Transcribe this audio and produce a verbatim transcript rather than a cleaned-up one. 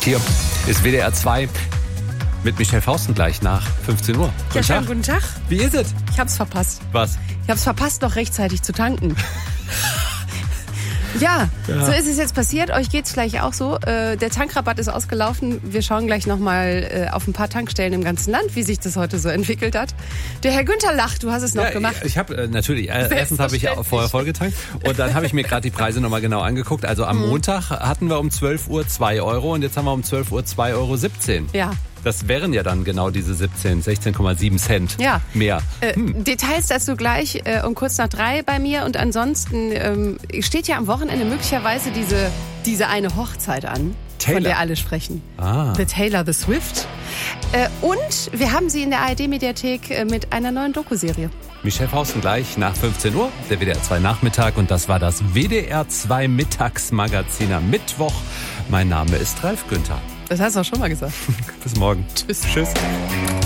Hier ist W D R zwei mit Michelle Fausten gleich nach fünfzehn Uhr. Ja, schönen guten Tag. Wie ist es? Ich hab's verpasst. Was? Ich hab's verpasst, noch rechtzeitig zu tanken. Ja, ja, so ist es jetzt passiert. Euch geht's gleich auch so. Äh, der Tankrabatt ist ausgelaufen. Wir schauen gleich nochmal äh, auf ein paar Tankstellen im ganzen Land, wie sich das heute so entwickelt hat. Der Herr Günther lacht, du hast es noch ja, gemacht. Ich habe äh, natürlich, äh, erstens habe ich vorher vollgetankt und dann habe ich mir gerade die Preise nochmal genau angeguckt. Also am mhm. Montag hatten wir um zwölf Uhr zwei Euro und jetzt haben wir um zwölf Uhr zwei Euro siebzehn. Ja. Das wären ja dann genau diese siebzehn, sechzehn Komma sieben Cent ja. mehr. Hm. Äh, Details dazu gleich äh, um kurz nach drei bei mir. Und ansonsten ähm, steht ja am Wochenende möglicherweise diese, diese eine Hochzeit an, Taylor. Von der alle sprechen. Ah. The Taylor, the Swift. Äh, und wir haben sie in der A R D-Mediathek äh, mit einer neuen Dokuserie. Michelle Fausten gleich nach fünfzehn Uhr, der W D R zwei Nachmittag. Und das war das W D R zwei Mittagsmagazin am Mittwoch. Mein Name ist Ralf Günther. Das hast du auch schon mal gesagt. Bis morgen. Tschüss. Tschüss.